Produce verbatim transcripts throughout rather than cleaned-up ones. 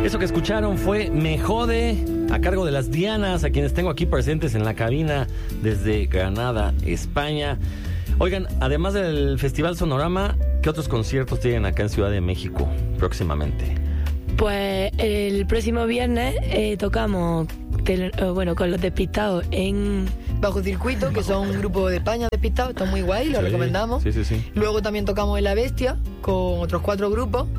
Eso que escucharon fue Me Jode, a cargo de las Dianas, a quienes tengo aquí presentes en la cabina desde Granada, España. Oigan, además del Festival Sonorama, ¿qué otros conciertos tienen acá en Ciudad de México próximamente? Pues el próximo viernes eh, tocamos tele, eh, bueno, con Los Despistados en Bajo Circuito, que son un grupo de España Despistados, está muy guay, lo Sí, recomendamos. Sí, sí, sí. Luego también tocamos en La Bestia con otros cuatro grupos.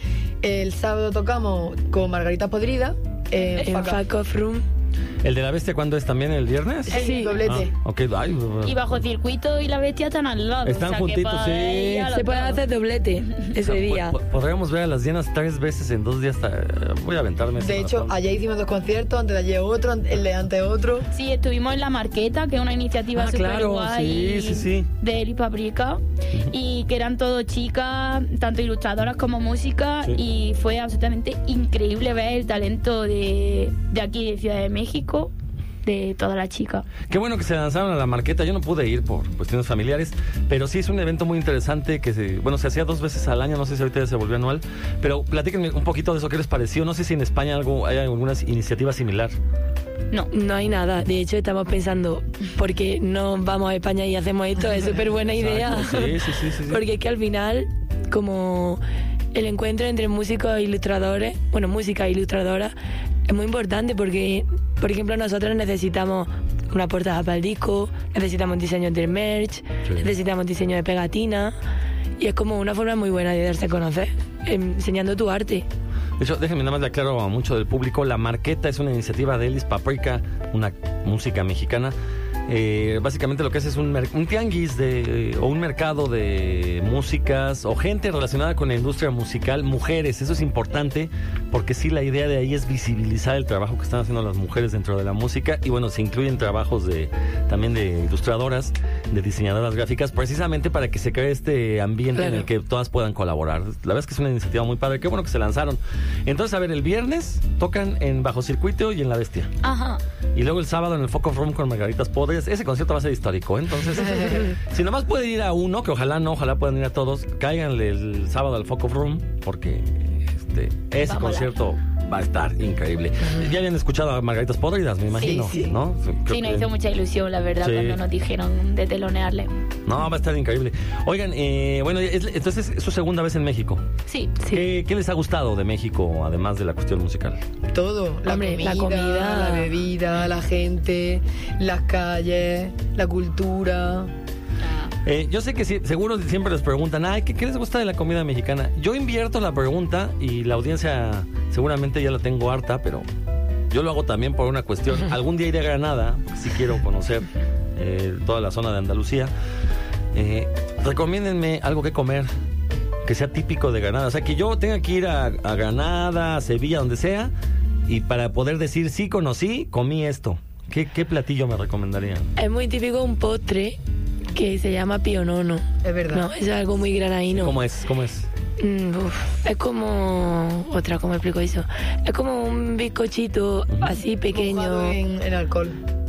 El sábado tocamos con Margaritas Podridas en, en Faca. Fuck Off Room. ¿El de la Bestia cuándo es también? ¿El viernes? Sí, doblete. Ah, ok, ay, Y Bajo Circuito y La Bestia están al lado. Están o sea, juntitos, que sí. podéis ir a los Se puede dos. hacer doblete ese o sea, día. po- po- Podríamos ver a las Dianas tres veces en dos días. eh, Voy a aventarme. ese De hecho, maratón. ayer hicimos dos conciertos, antes de ayer otro, el de antes otro. Sí, estuvimos en La Marqueta, que es una iniciativa Ah, súper claro, guay sí, sí, sí. de Eli Paprika, y que eran todo chicas, tanto ilustradoras como músicas, Sí. y fue absolutamente increíble ver el talento de, de aquí de Ciudad de México, de todas las chicas. Qué bueno que se lanzaron a la Marqueta. Yo no pude ir por cuestiones familiares, pero sí es un evento muy interesante que se, bueno, se hacía dos veces al año. No sé si ahorita ya se volvió anual, pero platíquenme un poquito de eso. ¿Qué les pareció? No sé si en España algo, hay alguna iniciativa similar. No. No hay nada. De hecho, estamos pensando, ¿por qué no vamos a España y hacemos esto? Es súper buena idea. Exacto, sí, sí, sí, sí, sí. Porque es que al final, como el encuentro entre músicos e ilustradores, bueno, música e ilustradoras, es muy importante porque, por ejemplo, nosotros necesitamos una portada para el disco, necesitamos diseños de merch, Sí. necesitamos diseño de pegatina, y es como una forma muy buena de darse a conocer, enseñando tu arte. De hecho, déjenme nada más le aclaro a mucho del público. La Marqueta es una iniciativa de Elis Paprika, una música mexicana. Eh, básicamente lo que hace es un, mer- un tianguis de, o un mercado de músicas o gente relacionada con la industria musical, mujeres. Eso es importante porque sí, la idea de ahí es visibilizar el trabajo que están haciendo las mujeres dentro de la música, y bueno, se incluyen trabajos de también de ilustradoras, de diseñadoras gráficas, precisamente para que se cree este ambiente Claro. en el que todas puedan colaborar. La verdad es que es una iniciativa muy padre. Qué bueno que se lanzaron. Entonces, a ver, el viernes tocan en Bajo Circuito y en La Bestia. Ajá. Y luego el sábado en el Fuck Off Room con Margaritas Podridas. Ese concierto va a ser histórico, ¿eh? Entonces, si nomás pueden ir a uno, que ojalá no, ojalá puedan ir a todos, cáiganle el sábado al Fuck Off Room, porque este, ese Va a molar. concierto va a estar increíble. Ya habían escuchado a Margaritas Podridas, me imagino, sí. ¿no? Creo Sí, nos que- hizo mucha ilusión, la verdad, Sí. cuando nos dijeron de telonearle. No, va a estar increíble. Oigan, eh, bueno, es- entonces es su segunda vez en México. Sí. Sí. ¿Qué, qué les ha gustado de México, además de la cuestión musical? Todo, la, Hombre, comida, la comida. la bebida, la gente, las calles, la cultura. Eh, yo sé que sí, seguro siempre les preguntan, ay, ¿qué, ¿qué les gusta de la comida mexicana? Yo invierto la pregunta y la audiencia seguramente ya la tengo harta, pero yo lo hago también por una cuestión. Algún día iré a Granada, si quiero conocer eh, toda la zona de Andalucía. Eh, recomiéndenme algo que comer que sea típico de Granada. O sea, que yo tenga que ir a, a Granada, a Sevilla, donde sea, y para poder decir, sí conocí, comí esto. ¿Qué, qué platillo me recomendarían? Es muy típico un postre que se llama pionono. Es verdad. No, es algo muy granadino. ¿Cómo es? ¿Cómo es? Mm, uf, es como... Otra, ¿cómo explico eso? Es como un bizcochito así pequeño. Mojado en, en alcohol.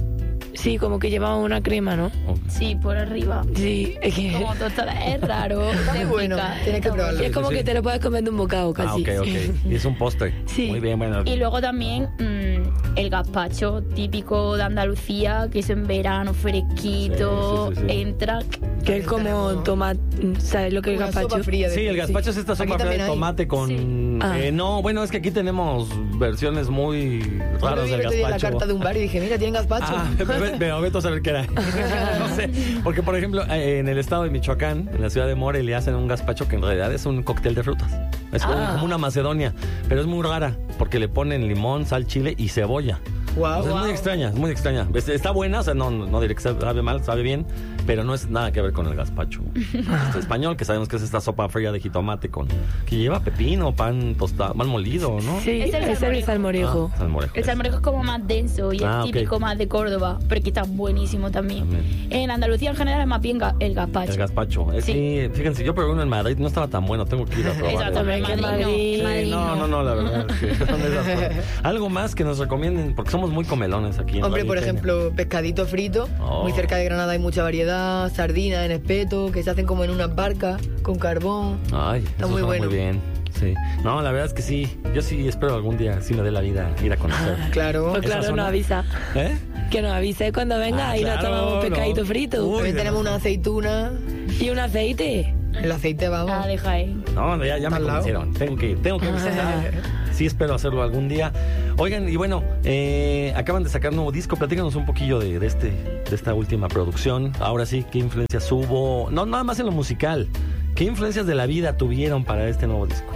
Sí, como que llevaba una crema, ¿no? Oh. Sí, por arriba. Sí, es que... Como tostada. Es raro. Muy te bueno, pica. tienes que Está probarlo. es como sí. que te lo puedes comer de un bocado Ah, casi. ok, ok. Y es un postre. Sí. Muy bien, bueno. Y luego también mmm, el gazpacho típico de Andalucía, que es en verano, fresquito, Sí, sí, sí, sí. entra. Que es como Tenemos tomate... ¿Sabes lo que es una gazpacho? sopa fría de- Sí, el gazpacho es esta Aquí sopa fría también de hay. tomate con... Sí. Ah. eh, no, bueno, es que aquí tenemos versiones muy Yo raras vi del el otro día la gazpacho. carta de un bar y dije, mira, tienen gazpacho. Ah, pero pero vete a saber qué era. No sé, porque por ejemplo, eh, en el estado de Michoacán, en la ciudad de Morelia, hacen un gazpacho que en realidad es un cóctel de frutas. Es como, Ah. como una macedonia, pero es muy rara, porque le ponen limón, sal, chile y cebolla. Wow, O sea, es muy extraña, es muy extraña. Es- Está buena, o sea, no, no diré que sabe mal, sabe bien, pero no es nada que ver con el gazpacho este español, que sabemos que es esta sopa fría de jitomate con que lleva pepino, pan tostado, pan molido, ¿no? Sí, Es el es el salmorejo. Ah, salmorejo. El salmorejo es como más denso y Ah, es ok. típico más de Córdoba, pero que está buenísimo también. También. En Andalucía en general es más bien ga- el gazpacho. El gazpacho. Eh, Sí. sí, fíjense, yo probé uno en Madrid, no estaba tan bueno, tengo que ir a probarlo. Exactamente, Madrid, Madrid, Madrid. no, Madrid No, no, no, la verdad. es que son de esas cosas. Algo más que nos recomienden, porque somos muy comelones aquí en Hombre, Radio por Peña. ejemplo, pescadito frito. Oh. Muy cerca de Granada hay mucha variedad. Sardinas en espeto, que se hacen como en unas barcas, con carbón. Ay, Está esos muy son bueno. muy bien. Sí, Sí. No, la verdad es que sí. Yo sí espero algún día, si me dé la vida, ir a conocer. Claro. Pues claro, zona. nos avisa. ¿Eh? Que nos avise cuando venga Ah, y claro, nos tomamos un pescadito no. frito. Uy, También de tenemos razón. una aceituna. Y un aceite. El aceite, vamos. Ah, deja ahí. No, ya, ya me Al lado. convencieron. Tengo que ir, tengo que visitar. Sí, espero hacerlo algún día. Oigan, y bueno, eh, acaban de sacar un nuevo disco. Platícanos un poquillo de, de, este, de esta última producción. Ahora sí, ¿qué influencias hubo? No, nada más en lo musical. ¿Qué influencias de la vida tuvieron para este nuevo disco?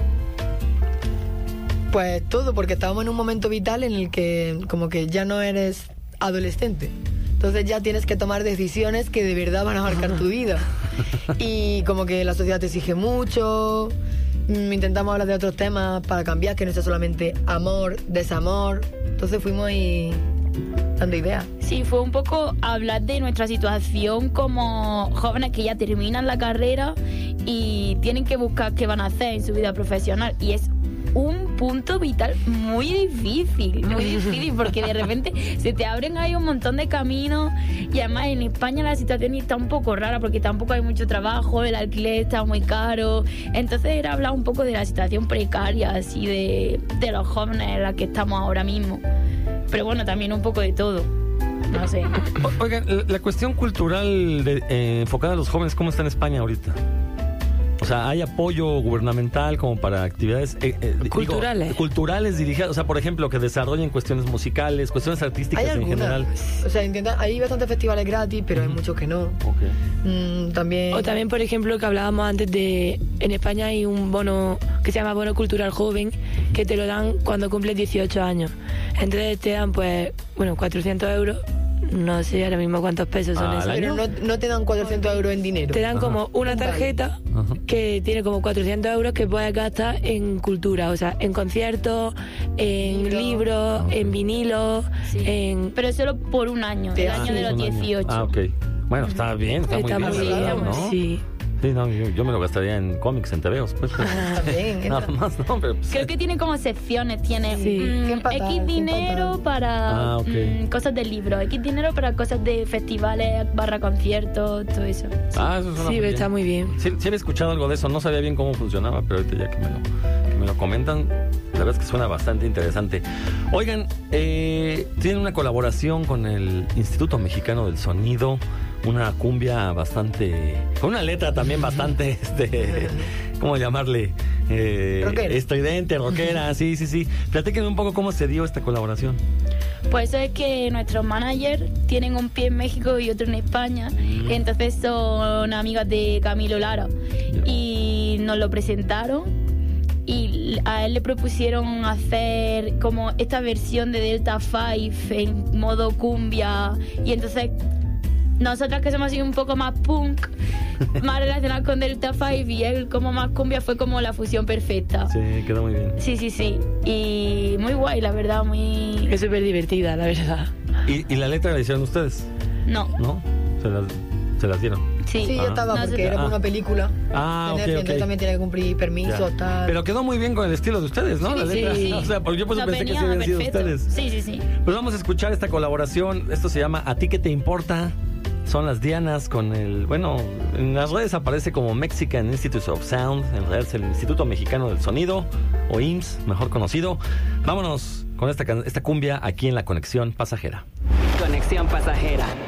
Pues todo, porque estábamos en un momento vital en el que como que ya no eres adolescente. Entonces ya tienes que tomar decisiones que de verdad van a marcar tu vida. Y como que la sociedad te exige mucho. Mm, Intentamos hablar de otros temas para cambiar, que no sea solamente amor, desamor. Entonces fuimos ahí dando ideas. Sí, fue un poco hablar de nuestra situación como jóvenes que ya terminan la carrera y tienen que buscar qué van a hacer en su vida profesional. Y es un punto vital muy difícil, muy difícil, porque de repente se te abren ahí un montón de caminos y además en España la situación está un poco rara porque tampoco hay mucho trabajo, el alquiler está muy caro. Entonces era hablar un poco de la situación precaria así de, de los jóvenes en la que estamos ahora mismo. Pero bueno, también un poco de todo. No sé. O- Oigan, la, la cuestión cultural de, eh, enfocada a los jóvenes, ¿cómo está en España ahorita? O sea, ¿hay apoyo gubernamental como para actividades eh, eh, digo, Culturales. culturales dirigidas? O sea, por ejemplo, que desarrollen cuestiones musicales, cuestiones artísticas Hay en algunas. general. O sea, intentan, hay bastantes festivales gratis, pero hay muchos que no. Ok. Mm, también... O también, por ejemplo, que hablábamos antes de... En España hay un bono que se llama Bono Cultural Joven, que te lo dan cuando cumples dieciocho años. Entonces te dan, pues, bueno, cuatrocientos euros. No sé ahora mismo cuántos pesos son ¿Al esos. año? Pero no, no te dan cuatrocientos euros en dinero. Te dan Ajá. como una Un vale. tarjeta Ajá. que tiene como cuatrocientos euros que puedes gastar en cultura, o sea, en conciertos, en Libro. libros, Ok. en vinilos, Sí. en... Pero solo por un año, Te el dan año de los Un año. dieciocho. Ah, ok. Bueno, está bien, está, Está muy muy bien, la bien, verdad, ¿no? sí. Sí, no, yo, yo me lo gastaría en cómics, en tebeos, pues. pues. También, Nada entra. más, no, pero pues, Creo que tiene como secciones, tiene Sí. mm, Cien patadas, X cien dinero patadas. para Ah, ok. mm, cosas de libros, X dinero para cosas de festivales, barra conciertos, todo eso. Ah, eso suena Sí, muy bien. está muy bien. Sí, sí había escuchado algo de eso, no sabía bien cómo funcionaba, pero ahorita ya que me lo, que me lo comentan, la verdad es que suena bastante interesante. Oigan, eh, tienen una colaboración con el Instituto Mexicano del Sonido, una cumbia bastante, con una letra también bastante, este, ¿cómo llamarle? Eh, Rockera. estridente, rockera, sí, sí, sí. Platíquenme un poco cómo se dio esta colaboración. Pues eso es que nuestros managers tienen un pie en México y otro en España, Mm. entonces son amigas de Camilo Lara y nos lo presentaron y a él le propusieron hacer como esta versión de Delta Five en modo cumbia y entonces nosotras que somos así un poco más punk, más relacionadas con Delta Five y él como más cumbia fue como la fusión perfecta. Sí, quedó muy bien. Sí, sí, sí. Y muy guay, la verdad, muy... Es súper divertida, la verdad. ¿Y, y la letra la hicieron ustedes, No, no? Se las, se las dieron. sí. Sí, yo Ah. estaba No, porque sí. era Ah. una película. Ah, de ok, Netflix, ok. entonces también tiene que cumplir permisos, Ya. tal. Pero quedó muy bien con el estilo de ustedes, ¿no? Sí, la letra. sí. O sea, porque yo por eso Nos pensé que sí venía habían sido perfecto. ustedes. Sí, sí, sí. Pues vamos a escuchar esta colaboración. Esto se llama ¿A ti qué te importa? Son las Dianas con el... Bueno, en las redes aparece como Mexican Institute of Sound. En realidad es el Instituto Mexicano del Sonido, o I M S S, mejor conocido. Vámonos con esta, can- esta cumbia aquí en La Conexión Pasajera. Conexión Pasajera.